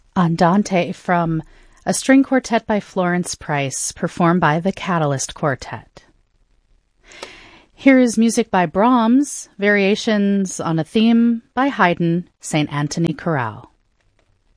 Andante from a string quartet by Florence Price, performed by the Catalyst Quartet. Here is music by Brahms, variations on a theme by Haydn, St. Anthony Chorale.